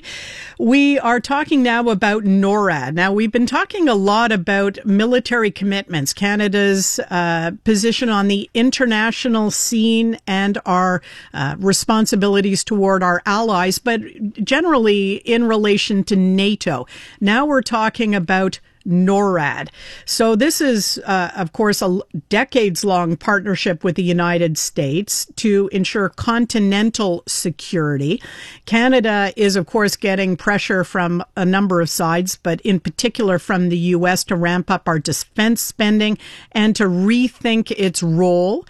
B: We are talking now about NORAD. Now, we've been talking a lot about military commitments, Canada's uh, position on the international scene and our uh, responsibilities toward our allies, but generally in relation to NATO. Now we're talking about NORAD. So this is, uh, of course, a decades-long partnership with the United States to ensure continental security. Canada is, of course, getting pressure from a number of sides, but in particular from the U S to ramp up our defense spending and to rethink its role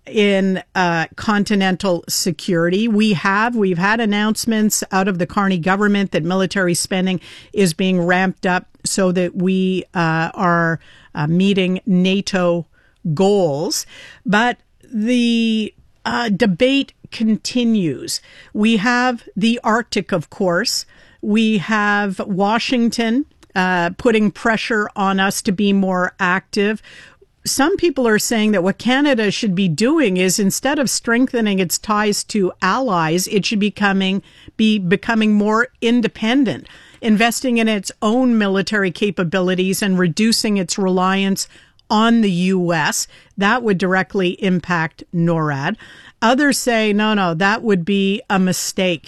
B: in uh, continental security. We have, we've had announcements out of the Carney government that military spending is being ramped up so that we uh, are uh, meeting NATO goals. But the uh, debate continues. We have the Arctic, of course. We have Washington uh, putting pressure on us to be more active. Some people are saying that what Canada should be doing is, instead of strengthening its ties to allies, it should be becoming, be becoming more independent, investing in its own military capabilities and reducing its reliance on the U S. That would directly impact NORAD. Others say, no, no, that would be a mistake.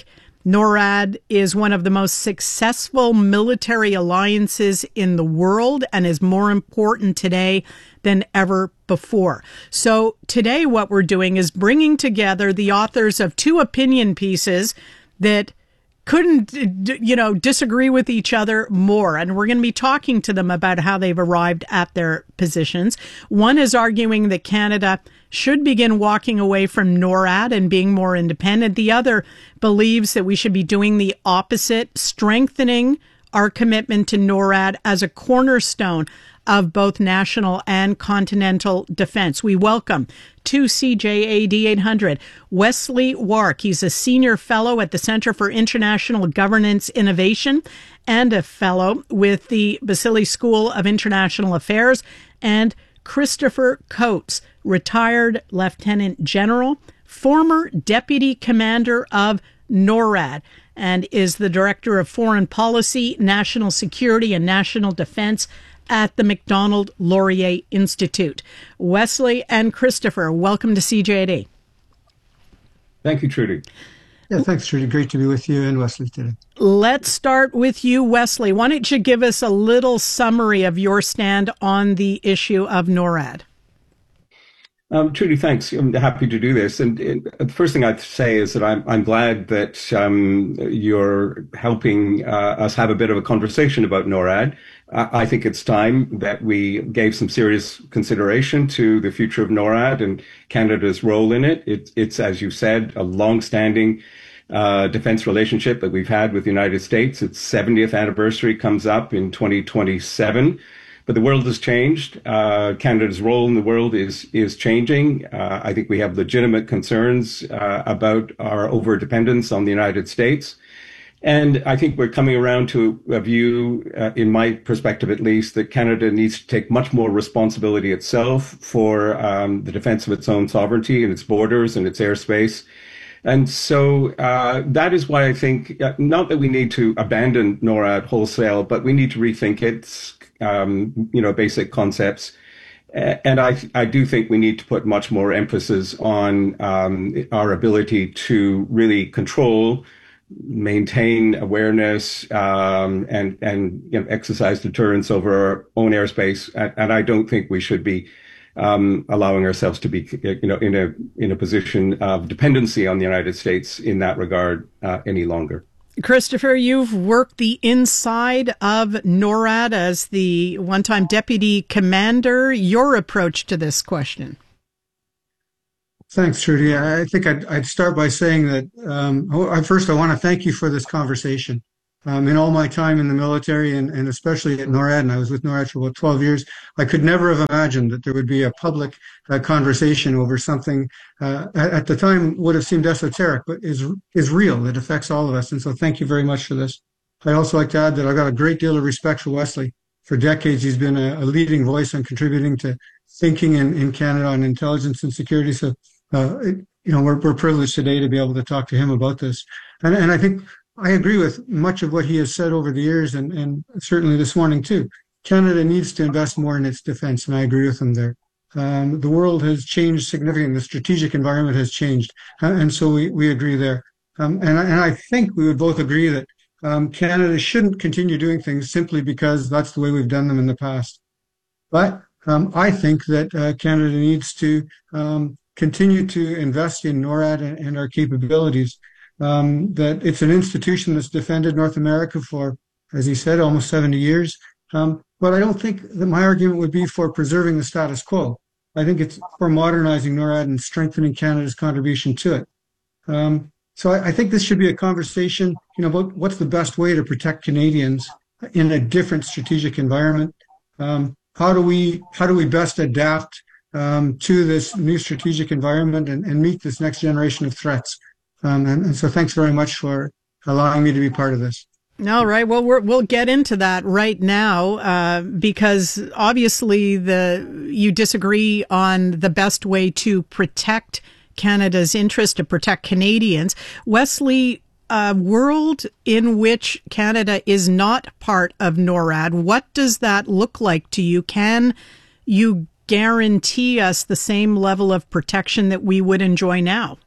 B: NORAD is one of the most successful military alliances in the world and is more important today than ever before. So today what we're doing is bringing together the authors of two opinion pieces that couldn't, you know, disagree with each other more. And we're going to be talking to them about how they've arrived at their positions. One is arguing that Canada should begin walking away from NORAD and being more independent. The other believes that we should be doing the opposite, strengthening our commitment to NORAD as a cornerstone of both national and continental defense. We welcome to C J A D eight hundred, Wesley Wark. He's a senior fellow at the Center for International Governance Innovation and a fellow with the Basile School of International Affairs, and Christopher Coates, retired Lieutenant General, former Deputy Commander of NORAD, and is the Director of Foreign Policy, National Security, and National Defense at the Macdonald Laurier Institute. Wesley and Christopher, welcome to C J A D.
A: Thank you, Trudy.
C: Yeah, thanks, Trudy. Great to be with you and Wesley today.
B: Let's start with you, Wesley. Why don't you give us a little summary of your stand on the issue of NORAD?
A: Um, Trudy, thanks. I'm happy to do this. And, and the first thing I'd say is that I'm, I'm glad that um, you're helping uh, us have a bit of a conversation about NORAD. Uh, I think it's time that we gave some serious consideration to the future of NORAD and Canada's role in it. it it's, as you said, a long-standing uh, defense relationship that we've had with the United States. Its seventieth anniversary comes up in twenty twenty-seven. But the world has changed. Uh, Canada's role in the world is is changing. Uh, I think we have legitimate concerns uh, about our overdependence on the United States. And I think we're coming around to a view, uh, in my perspective at least, that Canada needs to take much more responsibility itself for um, the defense of its own sovereignty and its borders and its airspace. And so uh, that is why I think, uh, not that we need to abandon NORAD wholesale, but we need to rethink its Um, you know, basic concepts And I, I do think we need to put much more emphasis on um, our ability to really control, maintain awareness, um, and and you know, exercise deterrence over our own airspace. And, and I don't think we should be um, allowing ourselves to be, you know, in a in a position of dependency on the United States in that regard uh, any longer.
B: Christopher, you've worked the inside of NORAD as the one-time deputy commander. Your approach to this question?
C: Thanks, Trudy. I think I'd, I'd start by saying that um, first I want to thank you for this conversation. Um, in all my time in the military, and, and especially at NORAD, and I was with NORAD for about twelve years, I could never have imagined that there would be a public uh, conversation over something uh, at, at the time would have seemed esoteric, but is is real. It affects all of us. And so thank you very much for this. I'd also like to add that I've got a great deal of respect for Wesley. For decades, he's been a, a leading voice on contributing to thinking in, in Canada on intelligence and security. So, uh, it, you know, we're, we're privileged today to be able to talk to him about this. And, and I think I agree with much of what he has said over the years, and, and certainly this morning too. Canada needs to invest more in its defense, and I agree with him there. Um, the world has changed significantly. The strategic environment has changed, uh, and so we, we agree there. Um, and, and I think we would both agree that um, Canada shouldn't continue doing things simply because that's the way we've done them in the past. But um, I think that uh, Canada needs to um, continue to invest in NORAD and, and our capabilities. Um, that it's an institution that's defended North America for, as he said, almost seventy years. Um, but I don't think that my argument would be for preserving the status quo. I think it's for modernizing NORAD and strengthening Canada's contribution to it. Um, so I, I think this should be a conversation, you know, about what's the best way to protect Canadians in a different strategic environment. Um, how do we how do we best adapt um, to this new strategic environment and, and meet this next generation of threats? Um, and, and so thanks very much for allowing me to be part of this.
B: All right. Well, we're, we'll get into that right now uh, because obviously the you disagree on the best way to protect Canada's interest, to protect Canadians. Wesley, a world in which Canada is not part of NORAD, what does that look like to you? Can you guarantee us the same level of protection that we would enjoy now?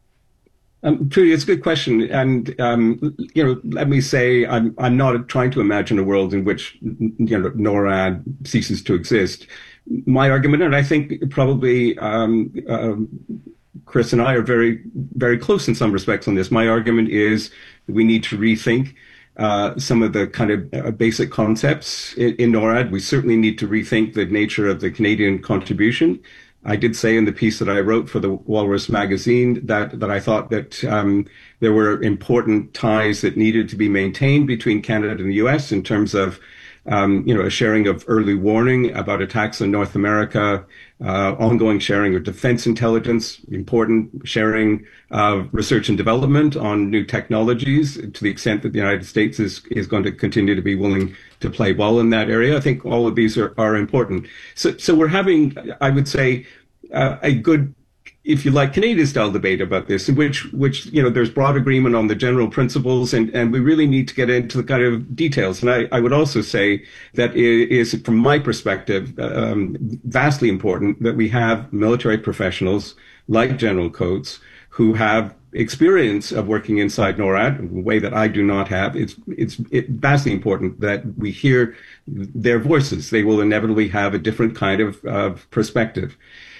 A: Um, Trudy, it's a good question. And, um, you know, let me say I'm, I'm not trying to imagine a world in which, you know, NORAD ceases to exist. My argument, and I think probably um, uh, Chris and I are very, very close in some respects on this. My argument is we need to rethink uh, some of the kind of uh, basic concepts in, in NORAD. We certainly need to rethink the nature of the Canadian contribution. I did say in the piece that I wrote for the Walrus magazine that, that I thought that um, there were important ties that needed to be maintained between Canada and the U S in terms of, um, you know, a sharing of early warning about attacks in North America, uh, ongoing sharing of defense intelligence, important sharing of research and development on new technologies to the extent that the United States is, is going to continue to be willing to play ball in that area. I think all of these are, are important. So, so we're having, I would say, uh, a good, if you like, Canadian-style debate about this, in which, which you know, there's broad agreement on the general principles, and, and we really need to get into the kind of details. And I, I would also say that it is, from my perspective, um, vastly important that we have military professionals like General Coates who have experience of working inside NORAD, a way that I do not have. It's it's it, vastly important that we hear their voices. They will inevitably have a different kind of, of perspective.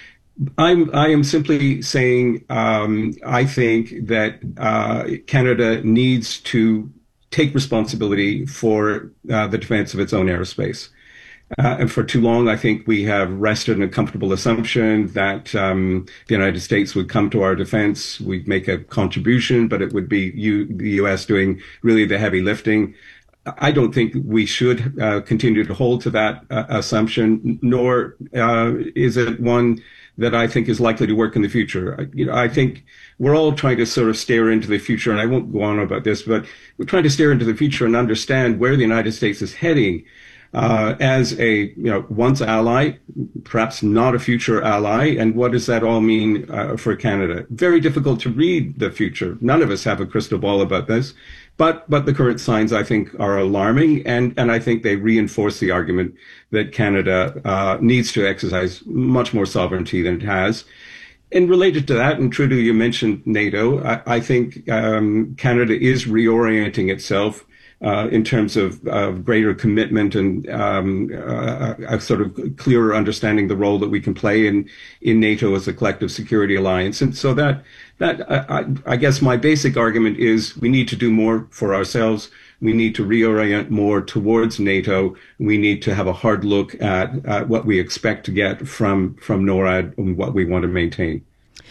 A: I'm I am simply saying um, I think that uh, Canada needs to take responsibility for uh, the defense of its own aerospace. Uh, and for too long, I think we have rested in a comfortable assumption that um, the United States would come to our defense, we'd make a contribution, but it would be you, the U S doing really the heavy lifting. I don't think we should uh, continue to hold to that uh, assumption, nor uh, is it one that I think is likely to work in the future. You know, I think we're all trying to sort of stare into the future, and I won't go on about this, but we're trying to stare into the future and understand where the United States is heading. Uh, as a, you know, once ally, perhaps not a future ally, and what does that all mean uh, for Canada? Very difficult to read the future. None of us have a crystal ball about this, But but the current signs, I think, are alarming, and, and I think they reinforce the argument that Canada uh, needs to exercise much more sovereignty than it has. And related to that, and Trudeau, you mentioned NATO, I, I think um, Canada is reorienting itself uh, in terms of, of greater commitment and um, uh, a sort of clearer understanding the role that we can play in, in NATO as a collective security alliance. And so that, that I, I guess my basic argument is we need to do more for ourselves. We need to reorient more towards NATO. We need to have a hard look at uh, what we expect to get from, from NORAD and what we want to maintain.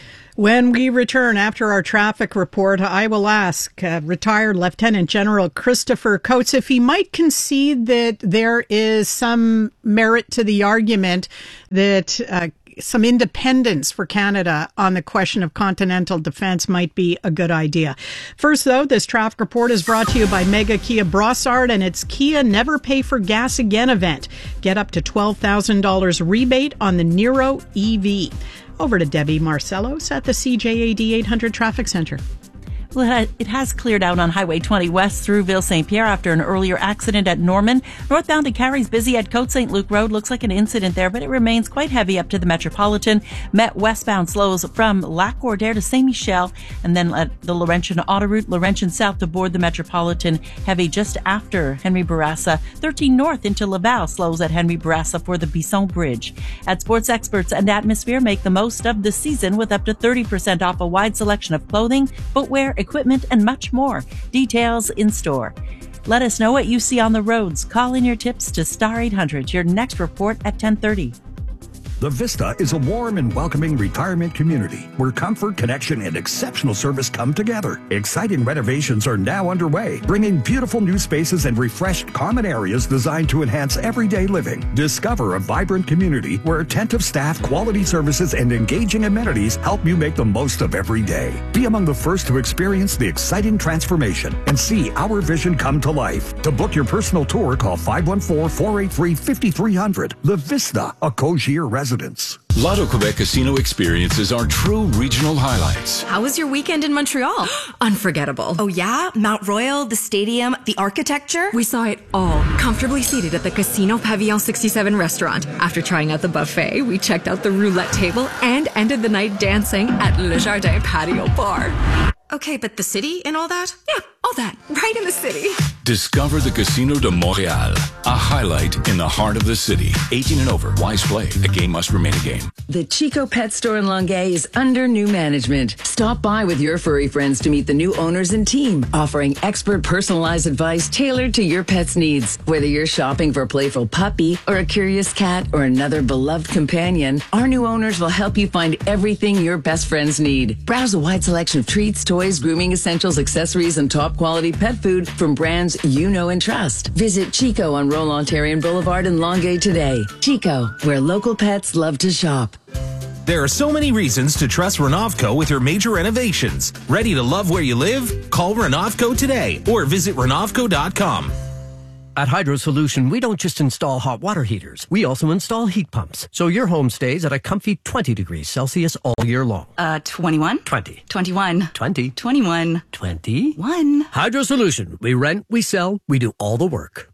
B: When we return after our traffic report, I will ask uh, retired Lieutenant General Christopher Coates if he might concede that there is some merit to the argument that uh, some independence for Canada on the question of continental defense might be a good idea. First, though, this traffic report is brought to you by Mega Kia Brossard and its Kia Never Pay for Gas Again event. Get up to twelve thousand dollars rebate on the Niro E V. Over to Debbie Marcellos at the C J A D eight hundred Traffic Center.
G: Well, it has cleared out on Highway twenty west through Ville-Saint Pierre after an earlier accident at Norman. Northbound to Carey's busy at Côte Saint Luc Road. Looks like an incident there, but it remains quite heavy up to the Metropolitan. Met westbound slows from Lac-Gordaire to Saint-Michel, and then at the Laurentian Autoroute, Laurentian south to board the Metropolitan. Heavy just after Henry Bourassa. thirteen north into Laval slows at Henry Bourassa for the Bisson Bridge. At Sports Experts and Atmosphere, make the most of the season with up to thirty percent off a wide selection of clothing, footwear, equipment, and much more. Details in store. Let us know what you see on the roads. Call in your tips to Star eight hundred. Your next report at ten thirty.
W: The Vista is a warm and welcoming retirement community where comfort, connection, and exceptional service come together. Exciting renovations are now underway, bringing beautiful new spaces and refreshed common areas designed to enhance everyday living. Discover a vibrant community where attentive staff, quality services, and engaging amenities help you make the most of every day. Be among the first to experience the exciting transformation and see our vision come to life. To book your personal tour, call five one four, four eight three, five three zero zero. The Vista, a Cogier residence.
E: Lotto Quebec Casino experiences are true regional highlights.
V: How was your weekend in Montreal? Unforgettable.
R: Oh yeah? Mount Royal, the stadium, the architecture?
V: We saw it all, comfortably seated at the Casino Pavillon sixty-seven restaurant. After trying out the buffet, we checked out the roulette table and ended the night dancing at Le Jardin Patio Bar.
R: Okay, but the city and all that? Yeah, all that. Right in the city.
E: Discover the Casino de Montréal, a highlight in the heart of the city. eighteen and over. Wise play. A game must remain a game.
T: The Chico Pet Store in Longueuil is under new management. Stop by with your furry friends to meet the new owners and team, offering expert personalized advice tailored to your pet's needs. Whether you're shopping for a playful puppy or a curious cat or another beloved companion, our new owners will help you find everything your best friends need. Browse a wide selection of treats, toys, grooming essentials, accessories, and top quality pet food from brands you know and trust. Visit Chico on Roland-Ontario Boulevard in Longueuil today. Chico, where local pets love to shop.
Q: There are so many reasons to trust Renovco with your major renovations. Ready to love where you live? Call Renovco today or visit Renovco dot com.
U: At Hydro Solution, we don't just install hot water heaters. We also install heat pumps, so your home stays at a comfy twenty degrees Celsius all year long.
R: Uh, twenty-one?
U: twenty.
R: twenty-one.
U: twenty.
R: twenty-one.
U: twenty.
R: One.
U: Hydro Solution. We rent, we sell, we do all the work.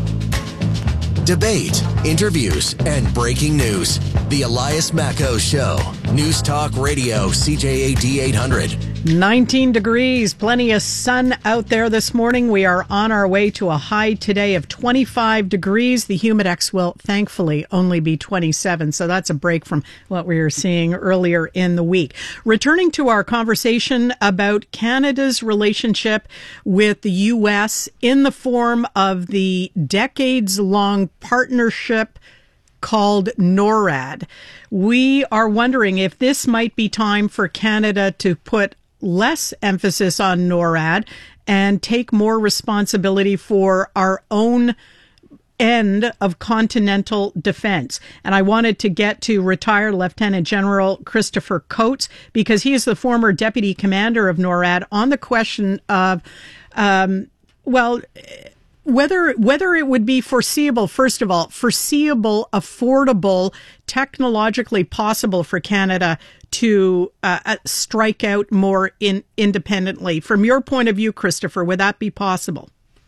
H: Debate, interviews, and breaking news. The Elias Macco Show. News Talk Radio, C J A D eight hundred.
B: nineteen degrees, plenty of sun out there this morning. We are on our way to a high today of twenty-five degrees. The Humidex will thankfully only be twenty-seven, so that's a break from what we were seeing earlier in the week. Returning to our conversation about Canada's relationship with the U S in the form of the decades-long partnership called NORAD. We are wondering if this might be time for Canada to put less emphasis on NORAD and take more responsibility for our own end of continental defense. And I wanted to get to retired Lieutenant General Christopher Coates because he is the former deputy commander of NORAD on the question of, um, well, whether whether it would be foreseeable, first of all, foreseeable, affordable, technologically possible for Canada to uh, strike out more in, independently. From your point of view, Christopher, would that be possible?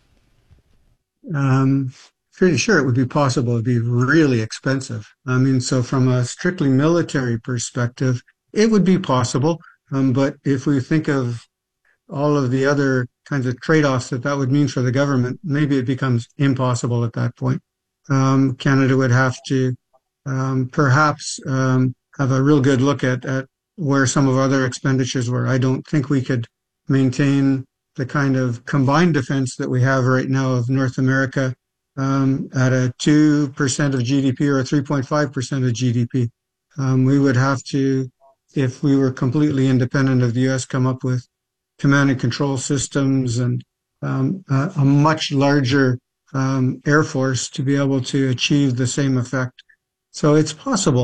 C: Um, pretty sure it would be possible. It'd be really expensive. I mean, so from a strictly military perspective, it would be possible. Um, but if we think of all of the other kinds of trade-offs that that would mean for the government, maybe it becomes impossible at that point. Um, Canada would have to um, perhaps um, have a real good look at, at where some of our other expenditures were. I don't think we could maintain the kind of combined defense that we have right now of North America um, at a two percent of G D P or a three point five percent of G D P. Um, we would have to, if we were completely independent of the U S, come up with command and control systems and um, a, a much larger um, air force to be able to achieve the same effect. So it's possible.